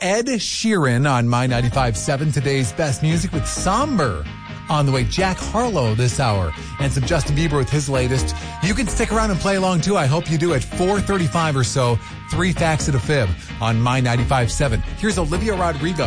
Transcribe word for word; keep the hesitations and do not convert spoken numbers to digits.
Ed Sheeran on My ninety-five point seven. Today's best music with Somber on the way. Jack Harlow this hour and some Justin Bieber with his latest. You can stick around and play along too. I hope you do at four thirty-five or so. Three facts and a fib on My ninety-five point seven. Here's Olivia Rodrigo.